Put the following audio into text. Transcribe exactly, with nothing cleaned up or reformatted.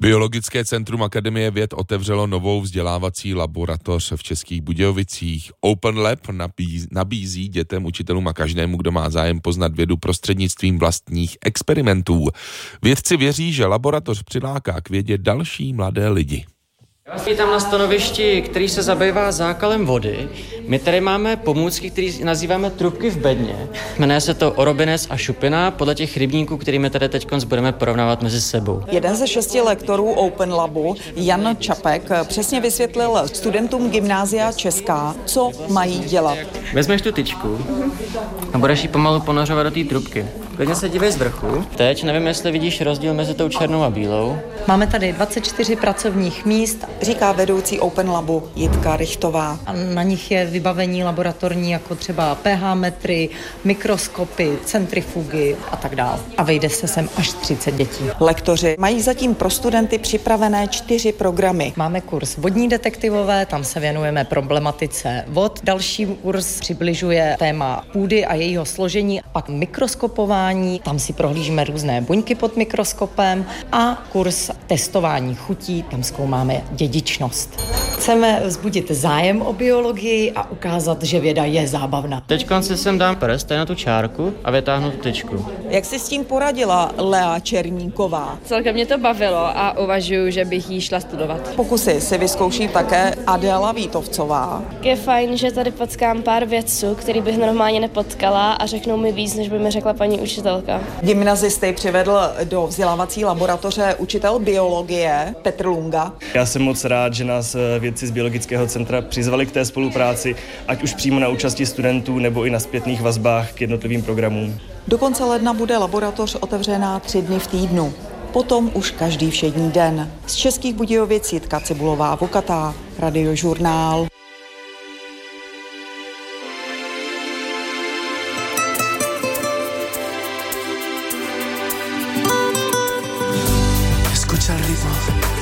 Biologické centrum Akademie věd otevřelo novou vzdělávací laboratoř v Českých Budějovicích. Open Lab nabízí, nabízí dětem, učitelům a každému, kdo má zájem poznat vědu prostřednictvím vlastních experimentů. Vědci věří, že laboratoř přiláká k vědě další mladé lidi. Já vás vítám na stanovišti, který se zabývá zákalem vody. My tady máme pomůcky, které nazýváme trubky v bedně. Jmenuje se to Orobinec a šupina podle těch rybníků, kterými tady teď budeme porovnávat mezi sebou. Jeden ze šesti lektorů Open Labu, Jan Čapek, přesně vysvětlil studentům Gymnázia Česká, co mají dělat. Vezmeš tu tyčku a budeš ji pomalu ponořovat do té trubky. Klidně se dívej z vrchu. Teď nevím, jestli vidíš rozdíl mezi tou černou a bílou. Máme tady dvacet čtyři pracovních míst, říká vedoucí Open Labu Jitka Richtová. A na nich je vybavení laboratorní, jako třeba pH metry, mikroskopy, centrifugy a tak dále. A vejde se sem až třicet dětí. Lektoři mají zatím pro studenty připravené čtyři programy. Máme kurz vodní detektivové, tam se věnujeme problematice vod. Další kurz přibližuje téma půdy a jejího složení, pak mikroskopování, tam si prohlížíme různé buňky pod mikroskopem a kurz testování chutí, tam zkoumáme dědičnost. Chceme vzbudit zájem o biologii a ukázat, že věda je zábavná. Teď si sem dám prst na tu čárku a vytáhnu tu tyčku. Jak si s tím poradila Lea Černíková? Celkem mě to bavilo a uvažuji, že bych jí šla studovat. Pokusy si vyzkouší také Adéla Vítovcová. Je fajn, že tady potkám pár vědců, který bych normálně nepotkala a řeknou mi víc, než by mi řekla paní učitelka. Gymnazisty přivedl do vzdělávací laboratoře učitel biologie Petr Lunga. Já jsem moc rád, že nás vědci z Biologického centra přizvali k té spolupráci, ať už přímo na účasti studentů nebo i na zpětných vazbách k jednotlivým programům. Do konce ledna bude laboratoř otevřená tři dny v týdnu. Potom už každý všední den. Z Českých Budějovic Jitka Cibulová-Vokatá, Radiožurnál. Escucha el ritmo.